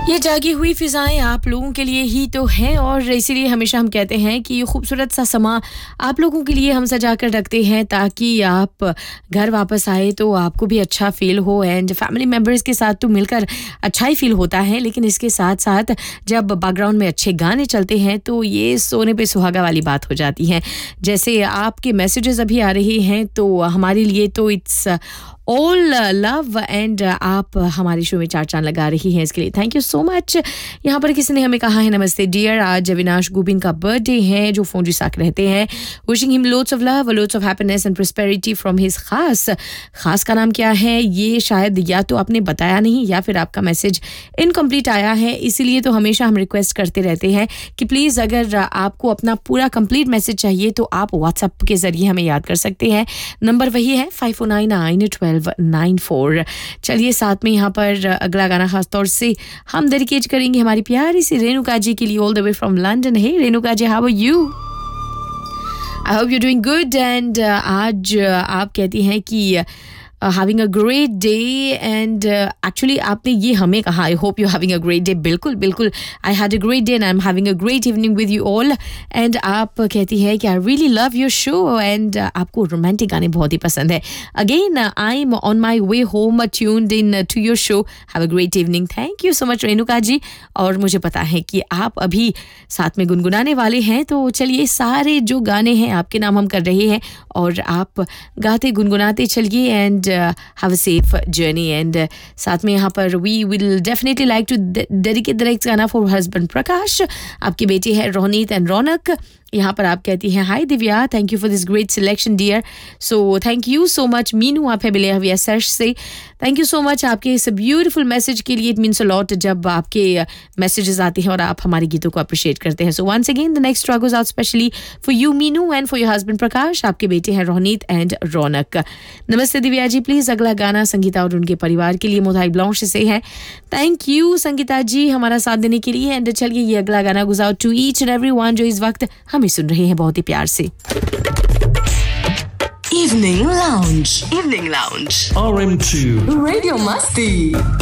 ये जागी हुई फिजाएं आप लोगों के लिए ही तो हैं और इसीलिए हमेशा हम कहते हैं कि ये खूबसूरत सा समा आप लोगों के लिए हम सजा कर रखते हैं ताकि आप घर वापस आए तो आपको भी अच्छा फील हो एंड फैमिली मेम्बर्स के साथ तो मिलकर अच्छा ही फील होता है, लेकिन इसके साथ साथ जब बैकग्राउंड में अच्छे गाने चलते हैं तो ये सोने पे सुहागा वाली बात हो जाती है। जैसे आपके मैसेजेस अभी आ रहे हैं तो हमारे लिए तो इट्स ऑल लव एंड आप हमारे शो में चार चांद लगा रही हैं, इसके लिए थैंक यू सो मच। यहाँ पर किसी ने हमें कहा है नमस्ते डियर, आज अविनाश गोबिन का बर्थडे है जो फोन रिसाक रहते हैं। Wishing him loads of love, loads of happiness and prosperity from his खास का नाम क्या है ये शायद या तो आपने बताया नहीं या फिर आपका मैसेज इनकम्प्लीट आया है, इसीलिए तो हमेशा हम रिक्वेस्ट करते रहते हैं कि प्लीज़ अगर आपको अपना पूरा कंप्लीट मैसेज चाहिए तो आप व्हाट्सएप के ज़रिए हमें याद कर सकते हैं। नंबर वही है 54991294। चलिए साथ में यहाँ पर अगला गाना खास तौर से हम डेडिकेट करेंगे हमारी प्यारी सी रेणुका जी के लिए all the way from London. Hey Renuka ji, how are you? I hope you doing good and आज आप कहती हैं कि having a great day and actually आपने ये हमें कहा I hope you're having a great day। बिल्कुल बिल्कुल I had a great day and I'm having a great evening with you all and आप कहती है कि I really love your show and आपको रोमांटिक गाने बहुत ही पसंद है। Again I'm on my way home tuned in to your show। Have a great evening। Thank you so much Renuka ji. और मुझे पता है कि आप अभी साथ में गुनगुनाने वाले हैं तो चलिए सारे जो गाने हैं आपके नाम हम कर रहे हैं और आप गाते गुनगुनाते चलिए and have a safe journey and साथ में यहाँ पर we will definitely like to dedicate the next गाना for husband प्रकाश, आपकी बेटी है रोनीत एंड रौनक। यहाँ पर आप कहती हैं हाय Divya, thank you for this great selection dear. So thank you so much. Meenu आप है बिले हविया सर्च से, थैंक यू सो मच आपके इस ब्यूटीफुल मैसेज के लिए। इट मीन्स अ लॉट जब आपके मैसेजेस आते हैं और आप हमारे गीतों को अप्रिशिएट करते हैं। So once again the next track goes out specially for you Meenu and for your husband प्रकाश, आपके बेटे हैं रोनीत एंड रौनक। नमस्ते दिव्या जी, प्लीज़ अगला गाना संगीता और उनके परिवार के लिए मोधाई ब्लांश से है। थैंक यू संगीता जी हमारा साथ देने के लिए एंड चलिए ये अगला गाना goes out to each and everyone जो इस वक्त हमें सुन रहे हैं बहुत ही प्यार से। Evening Lounge. RM2 Radio Masti.